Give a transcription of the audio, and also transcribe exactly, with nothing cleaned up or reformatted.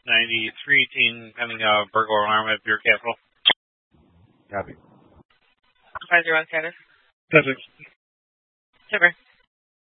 ninety-three eighteen, pending a burglar alarm at Beer Capital. Copy. five zero one status. Perfect. Super.